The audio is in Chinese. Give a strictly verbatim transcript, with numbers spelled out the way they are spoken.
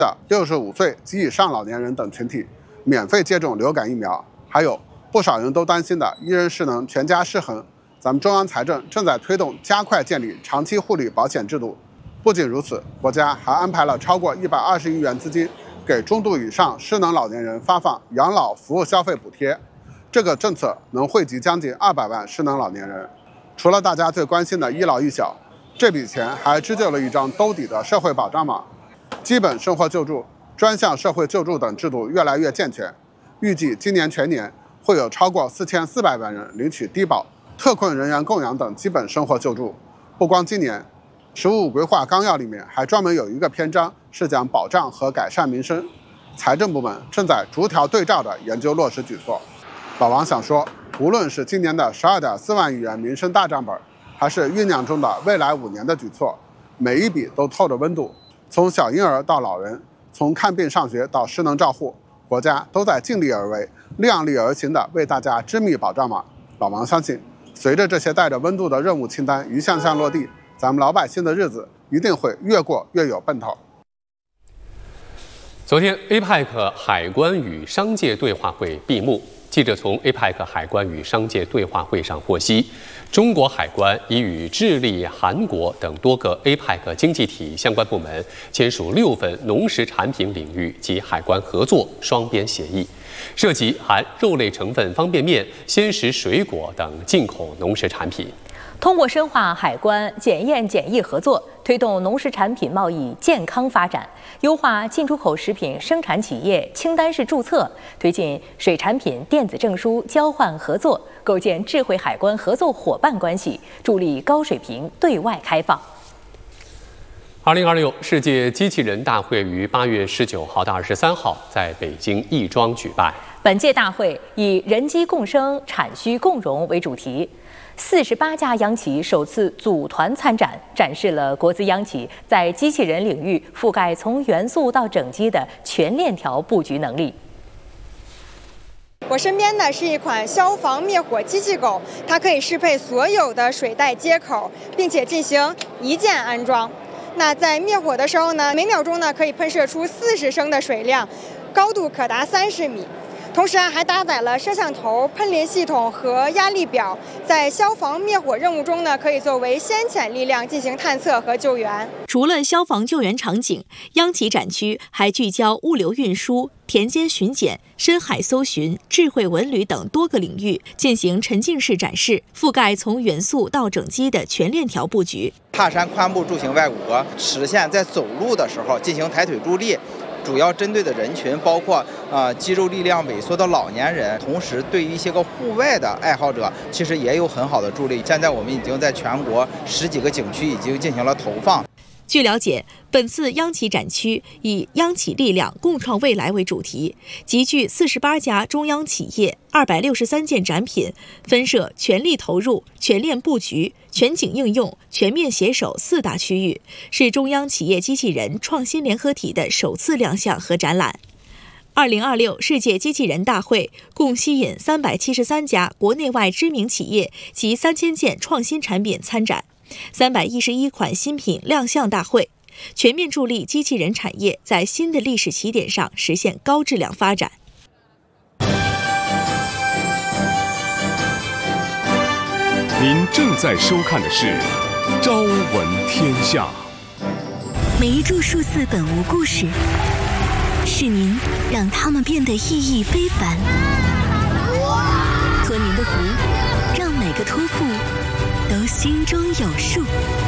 的六十五岁及以上老年人等群体免费接种流感疫苗。还有不少人都担心的一人失能全家失衡，咱们中央财政正在推动加快建立长期护理保险制度。不仅如此，国家还安排了超过一百二十亿元资金给中度以上失能老年人发放养老服务消费补贴，这个政策能惠及将近二百万失能老年人。除了大家最关心的一老一小，这笔钱还织就了一张兜底的社会保障网。基本生活救助、专项社会救助等制度越来越健全，预计今年全年会有超过四千四百万人领取低保、特困人员供养等基本生活救助。不光今年，十五规划纲要里面还专门有一个篇章是讲保障和改善民生，财政部门正在逐条对照地研究落实举措。老王想说，无论是今年的十二点四万亿元民生大账本，还是酝酿中的未来五年的举措，每一笔都透着温度。从小婴儿到老人，从看病上学到失能照护，国家都在尽力而为、量力而行地为大家织密保障网。老王相信，随着这些带着温度的任务清单一项项落地，咱们老百姓的日子一定会越过越有奔头。 昨天 A P E C 海关与商界对话会闭幕。记者从 A P E C 海关与商界对话会上获悉，中国海关已与智利、韩国等多个 A P E C 经济体相关部门签署六份农食产品领域及海关合作双边协议，涉及含肉类成分方便面、鲜食水果等进口农食产品。 通过深化海关检验检疫合作，推动农食产品贸易健康发展，优化进出口食品生产企业清单式注册，推进水产品电子证书交换合作，构建智慧海关合作伙伴关系，助力高水平对外开放。 二零二六世界机器人大会于八月十九号到二十三号在北京亦庄举办。 本届大会以人机共生、产需共融为主题。四十八家央企首次组团参展，展示了国资央企在机器人领域覆盖从元素到整机的全链条布局能力。 我身边呢是一款消防灭火机器狗，它可以适配所有的水带接口，并且进行一键安装。那在灭火的时候呢，每秒钟呢可以喷射出四十升的水量，高度可达三十米。同时啊，还搭载了摄像头、喷淋系统和压力表，在消防灭火任务中呢，可以作为先遣力量进行探测和救援。 除了消防救援场景，央企展区还聚焦物流运输、田间巡检、深海搜寻、智慧文旅等多个领域进行沉浸式展示，覆盖从元素到整机的全链条布局。 踏山髋部柱形外骨骼实现在走路的时候进行抬腿助力。主要针对的人群包括呃肌肉力量萎缩的老年人，同时对于一些个户外的爱好者，其实也有很好的助力。现在我们已经在全国十几个景区已经进行了投放。 据了解，本次央企展区以“央企力量，共创未来”为主题，集聚四十八家中央企业、二百六十三件展品，分设全力投入、全链布局、全景应用、全面携手四大区域，是中央企业机器人创新联合体的首次亮相和展览。二零二六世界机器人大会共吸引三百七十三家国内外知名企业及三千件创新产品参展。三百一十一款新品亮相大会，全面助力机器人产业在新的历史起点上实现高质量发展。 您正在收看的是《朝闻天下》。 每一注数字本无故事，是您让它们变得意义非凡。托您的福，让每个托付都心中有数。